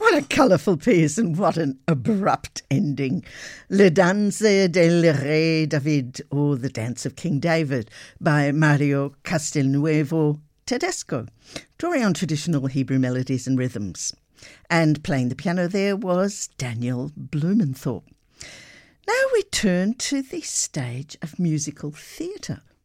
What a colourful piece and what an abrupt ending. Le Danse del Re David, or The Dance of King David, by Mario Castelnuovo Tedesco, drawing on traditional Hebrew melodies and rhythms. And playing the piano there was Daniel Blumenthal. Now we turn to the stage of musical theatre.